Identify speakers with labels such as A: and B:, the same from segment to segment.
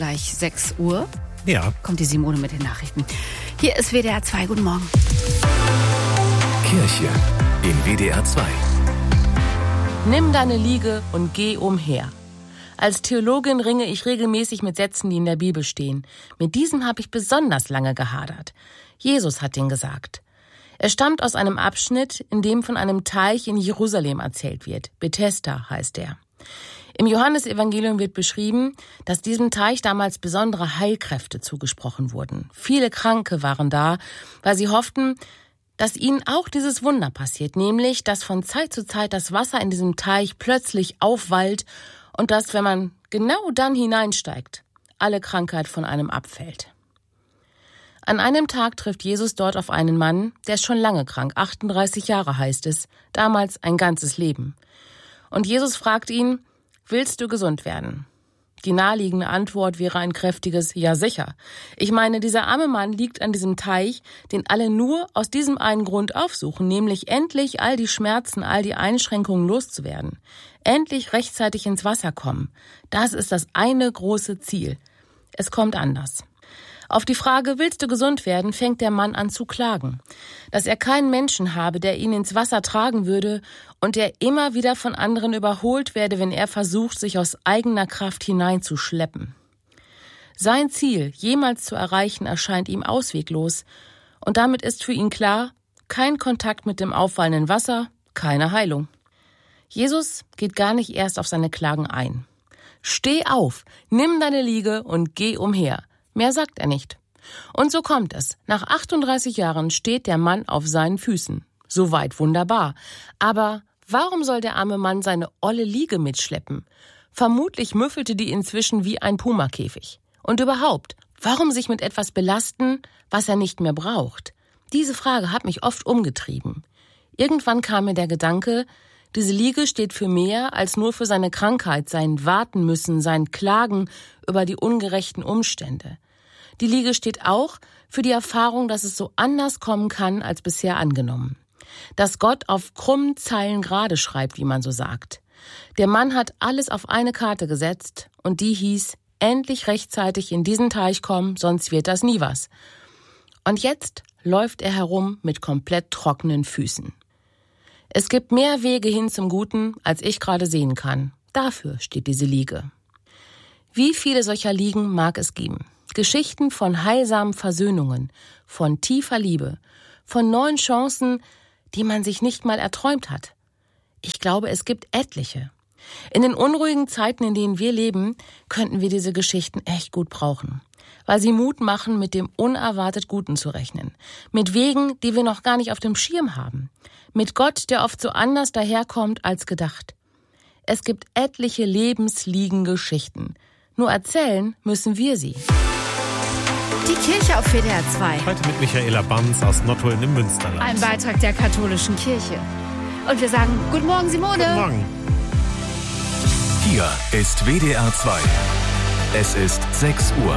A: gleich 6 Uhr.
B: Ja.
A: Kommt die Simone mit den Nachrichten. Hier ist WDR 2. Guten Morgen.
C: Kirche in WDR 2.
D: Nimm deine Liege und geh umher. Als Theologin ringe ich regelmäßig mit Sätzen, die in der Bibel stehen. Mit diesem habe ich besonders lange gehadert. Jesus hat den gesagt. Er stammt aus einem Abschnitt, in dem von einem Teich in Jerusalem erzählt wird. Bethesda heißt er. Im Johannesevangelium wird beschrieben, dass diesem Teich damals besondere Heilkräfte zugesprochen wurden. Viele Kranke waren da, weil sie hofften, dass ihnen auch dieses Wunder passiert, nämlich, dass von Zeit zu Zeit das Wasser in diesem Teich plötzlich aufwallt und dass, wenn man genau dann hineinsteigt, alle Krankheit von einem abfällt. An einem Tag trifft Jesus dort auf einen Mann, der ist schon lange krank, 38 Jahre heißt es, damals ein ganzes Leben. Und Jesus fragt ihn: Willst du gesund werden? Die naheliegende Antwort wäre ein kräftiges Ja sicher. Ich meine, dieser arme Mann liegt an diesem Teich, den alle nur aus diesem einen Grund aufsuchen, nämlich endlich all die Schmerzen, all die Einschränkungen loszuwerden. Endlich rechtzeitig ins Wasser kommen. Das ist das eine große Ziel. Es kommt anders. Auf die Frage, willst du gesund werden, fängt der Mann an zu klagen. Dass er keinen Menschen habe, der ihn ins Wasser tragen würde und der immer wieder von anderen überholt werde, wenn er versucht, sich aus eigener Kraft hineinzuschleppen. Sein Ziel, jemals zu erreichen, erscheint ihm ausweglos. Und damit ist für ihn klar, kein Kontakt mit dem auffallenden Wasser, keine Heilung. Jesus geht gar nicht erst auf seine Klagen ein. Steh auf, nimm deine Liege und geh umher. Mehr sagt er nicht. Und so kommt es. Nach 38 Jahren steht der Mann auf seinen Füßen. Soweit wunderbar. Aber warum soll der arme Mann seine olle Liege mitschleppen? Vermutlich müffelte die inzwischen wie ein Pumakäfig. Und überhaupt, warum sich mit etwas belasten, was er nicht mehr braucht? Diese Frage hat mich oft umgetrieben. Irgendwann kam mir der Gedanke, diese Liege steht für mehr als nur für seine Krankheit, sein Warten müssen, sein Klagen über die ungerechten Umstände. Die Liege steht auch für die Erfahrung, dass es so anders kommen kann als bisher angenommen. Dass Gott auf krummen Zeilen gerade schreibt, wie man so sagt. Der Mann hat alles auf eine Karte gesetzt und die hieß: endlich rechtzeitig in diesen Teich kommen, sonst wird das nie was. Und jetzt läuft er herum mit komplett trockenen Füßen. Es gibt mehr Wege hin zum Guten, als ich gerade sehen kann. Dafür steht diese Liege. Wie viele solcher Liegen mag es geben? Geschichten von heilsamen Versöhnungen, von tiefer Liebe, von neuen Chancen, die man sich nicht mal erträumt hat. Ich glaube, es gibt etliche. In den unruhigen Zeiten, in denen wir leben, könnten wir diese Geschichten echt gut brauchen. Weil sie Mut machen, mit dem unerwartet Guten zu rechnen. Mit Wegen, die wir noch gar nicht auf dem Schirm haben. Mit Gott, der oft so anders daherkommt als gedacht. Es gibt etliche Lebensliegen-Geschichten. Nur erzählen müssen wir sie.
A: Die Kirche auf WDR 2.
B: Heute mit Michaela Banz aus Nottuln im Münsterland.
A: Ein Beitrag der katholischen Kirche. Und wir sagen Guten Morgen, Simone.
B: Guten Morgen.
C: Hier ist WDR 2. Es ist 6 Uhr.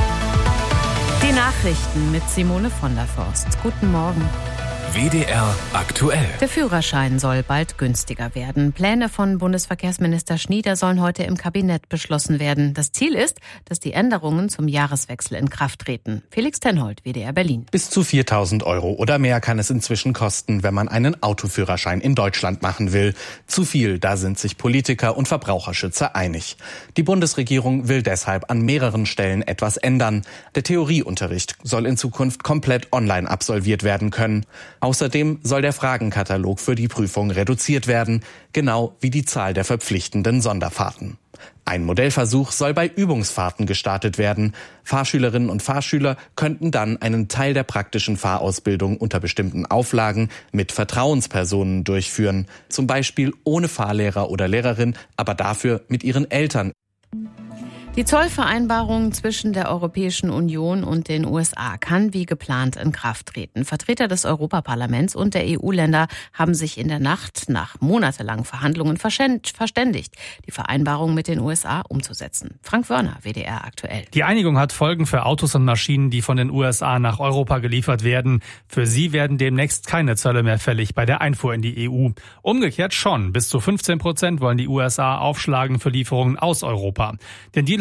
E: Die Nachrichten mit Simone von der Forst. Guten Morgen.
C: WDR aktuell.
E: Der Führerschein soll bald günstiger werden. Pläne von Bundesverkehrsminister Schnieder sollen heute im Kabinett beschlossen werden. Das Ziel ist, dass die Änderungen zum Jahreswechsel in Kraft treten. Felix Tenhold, WDR Berlin.
F: Bis zu 4.000 € oder mehr kann es inzwischen kosten, wenn man einen Autoführerschein in Deutschland machen will. Zu viel, da sind sich Politiker und Verbraucherschützer einig. Die Bundesregierung will deshalb an mehreren Stellen etwas ändern. Der Theorieunterricht soll in Zukunft komplett online absolviert werden können. Außerdem soll der Fragenkatalog für die Prüfung reduziert werden, genau wie die Zahl der verpflichtenden Sonderfahrten. Ein Modellversuch soll bei Übungsfahrten gestartet werden. Fahrschülerinnen und Fahrschüler könnten dann einen Teil der praktischen Fahrausbildung unter bestimmten Auflagen mit Vertrauenspersonen durchführen. Zum Beispiel ohne Fahrlehrer oder Lehrerin, aber dafür mit ihren Eltern.
E: Die Zollvereinbarung zwischen der Europäischen Union und den USA kann wie geplant in Kraft treten. Vertreter des Europaparlaments und der EU-Länder haben sich in der Nacht nach monatelangen Verhandlungen verständigt, die Vereinbarung mit den USA umzusetzen. Frank Wörner, WDR aktuell.
G: Die Einigung hat Folgen für Autos und Maschinen, die von den USA nach Europa geliefert werden. Für sie werden demnächst keine Zölle mehr fällig bei der Einfuhr in die EU. Umgekehrt schon. Bis zu 15% wollen die USA aufschlagen für Lieferungen aus Europa. Den Deal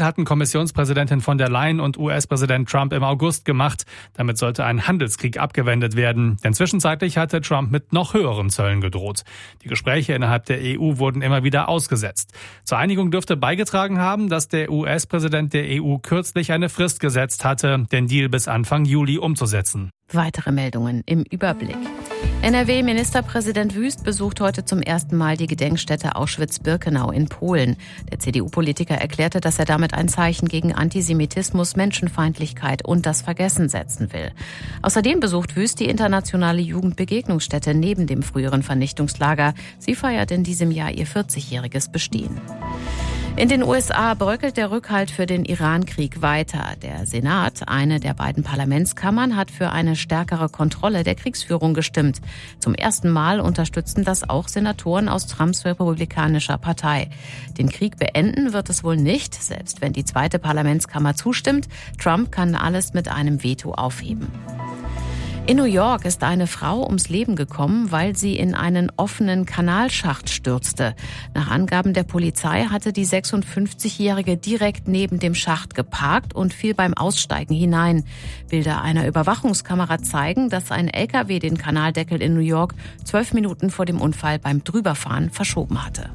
G: Deal hatten Kommissionspräsidentin von der Leyen und US-Präsident Trump im August gemacht. Damit sollte ein Handelskrieg abgewendet werden. Denn zwischenzeitlich hatte Trump mit noch höheren Zöllen gedroht. Die Gespräche innerhalb der EU wurden immer wieder ausgesetzt. Zur Einigung dürfte beigetragen haben, dass der US-Präsident der EU kürzlich eine Frist gesetzt hatte, den Deal bis Anfang Juli umzusetzen.
E: Weitere Meldungen im Überblick. NRW-Ministerpräsident Wüst besucht heute zum ersten Mal die Gedenkstätte Auschwitz-Birkenau in Polen. Der CDU-Politiker erklärte, dass er damit ein Zeichen gegen Antisemitismus, Menschenfeindlichkeit und das Vergessen setzen will. Außerdem besucht Wüst die internationale Jugendbegegnungsstätte neben dem früheren Vernichtungslager. Sie feiert in diesem Jahr ihr 40-jähriges Bestehen. In den USA bröckelt der Rückhalt für den Iran-Krieg weiter. Der Senat, eine der beiden Parlamentskammern, hat für eine stärkere Kontrolle der Kriegsführung gestimmt. Zum ersten Mal unterstützen das auch Senatoren aus Trumps republikanischer Partei. Den Krieg beenden wird es wohl nicht, selbst wenn die zweite Parlamentskammer zustimmt. Trump kann alles mit einem Veto aufheben. In New York ist eine Frau ums Leben gekommen, weil sie in einen offenen Kanalschacht stürzte. Nach Angaben der Polizei hatte die 56-Jährige direkt neben dem Schacht geparkt und fiel beim Aussteigen hinein. Bilder einer Überwachungskamera zeigen, dass ein LKW den Kanaldeckel in New York 12 Minuten vor dem Unfall beim Drüberfahren verschoben hatte.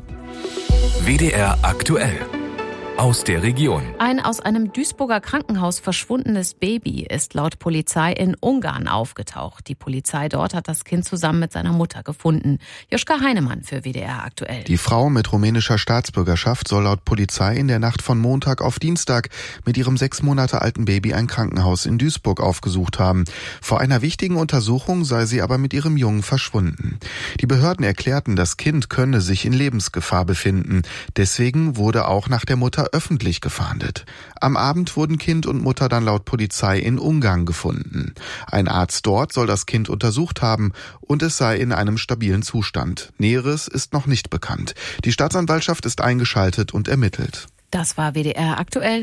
C: WDR aktuell. Aus der Region.
E: Ein aus einem Duisburger Krankenhaus verschwundenes Baby ist laut Polizei in Ungarn aufgetaucht. Die Polizei dort hat das Kind zusammen mit seiner Mutter gefunden. Joschka Heinemann für WDR aktuell.
H: Die Frau mit rumänischer Staatsbürgerschaft soll laut Polizei in der Nacht von Montag auf Dienstag mit ihrem 6 Monate alten Baby ein Krankenhaus in Duisburg aufgesucht haben. Vor einer wichtigen Untersuchung sei sie aber mit ihrem Jungen verschwunden. Die Behörden erklärten, das Kind könne sich in Lebensgefahr befinden. Deswegen wurde auch nach der Mutter öffentlich gefahndet. Am Abend wurden Kind und Mutter dann laut Polizei in Ungarn gefunden. Ein Arzt dort soll das Kind untersucht haben und es sei in einem stabilen Zustand. Näheres ist noch nicht bekannt. Die Staatsanwaltschaft ist eingeschaltet und ermittelt.
E: Das war WDR aktuell.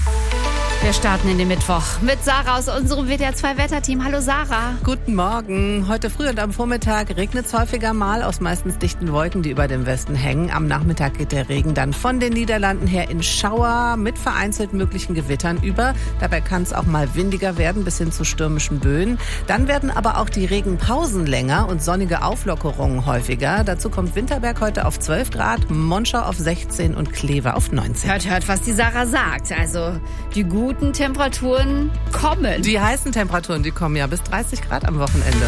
A: Wir starten in den Mittwoch mit Sarah aus unserem WDR 2 Wetterteam. Hallo Sarah.
I: Guten Morgen. Heute früh und am Vormittag regnet es häufiger mal aus meistens dichten Wolken, die über dem Westen hängen. Am Nachmittag geht der Regen dann von den Niederlanden her in Schauer mit vereinzelt möglichen Gewittern über. Dabei kann es auch mal windiger werden bis hin zu stürmischen Böen. Dann werden aber auch die Regenpausen länger und sonnige Auflockerungen häufiger. Dazu kommt Winterberg heute auf 12 Grad, Monschau auf 16 und Kleve auf 19.
A: Hört, was die Sarah sagt. Also die guten Temperaturen kommen.
I: Die heißen Temperaturen, die kommen ja bis 30 Grad am Wochenende.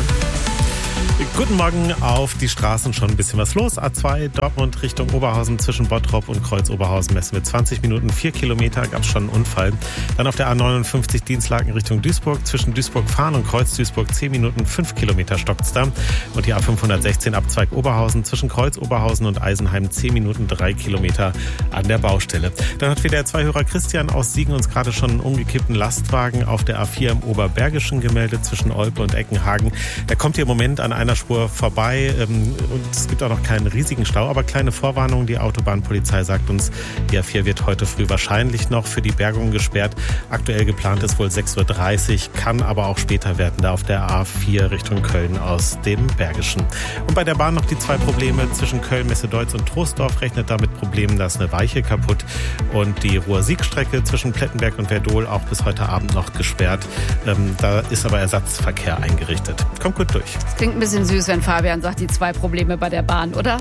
B: Guten Morgen, auf die Straßen schon ein bisschen was los. A2 Dortmund Richtung Oberhausen zwischen Bottrop und Kreuz-Oberhausen messen wir 20 Minuten, 4 Kilometer, gab es schon einen Unfall. Dann auf der A59 Dienstlaken Richtung Duisburg zwischen Duisburg-Fahren und Kreuz-Duisburg 10 Minuten, 5 Kilometer stockt's da. Und die A516 Abzweig Oberhausen zwischen Kreuz-Oberhausen und Eisenheim 10 Minuten, 3 Kilometer an der Baustelle. Dann hat WDR 2-Hörer Christian aus Siegen uns gerade schon einen umgekippten Lastwagen auf der A4 im Oberbergischen gemeldet zwischen Olpe und Eckenhagen. Der kommt hier im Moment an einer Spur vorbei und es gibt auch noch keinen riesigen Stau, aber kleine Vorwarnung. Die Autobahnpolizei sagt uns, die A4 wird heute früh wahrscheinlich noch für die Bergung gesperrt. Aktuell geplant ist wohl 6:30 Uhr, kann aber auch später werden, da auf der A4 Richtung Köln aus dem Bergischen. Und bei der Bahn noch die 2 Probleme zwischen Köln, Messedeutz und Troisdorf. Rechnet damit Problemen, da ist eine Weiche kaputt. Und die Ruhr-Sieg-Strecke zwischen Plettenberg und Verdol auch bis heute Abend noch gesperrt. Da ist aber Ersatzverkehr eingerichtet. Kommt gut durch.
A: Das klingt ein bisschen süß, wenn Fabian sagt, die 2 Probleme bei der Bahn, oder?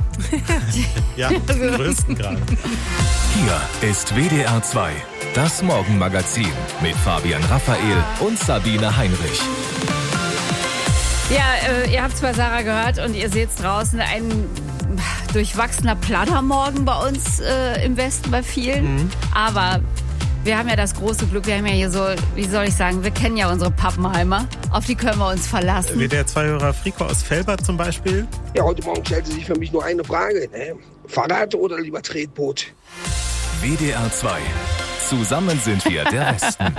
B: Ja, die größten gerade.
C: Hier ist WDR 2, das Morgenmagazin mit Fabian Raphael und Sabine Heinrich.
A: Ja, ihr habt es bei Sarah gehört und ihr seht es draußen, ein durchwachsener Plannermorgen bei uns im Westen bei vielen. Aber wir haben ja das große Glück, wir haben ja hier so, wie soll ich sagen, wir kennen ja unsere Pappenheimer. Auf die können wir uns verlassen.
B: WDR 2-Hörer Friko aus Velbert zum Beispiel.
J: Ja, heute Morgen stellte sich für mich nur eine Frage. Fahrrad oder lieber Tretboot?
C: WDR 2. Zusammen sind wir der Westen.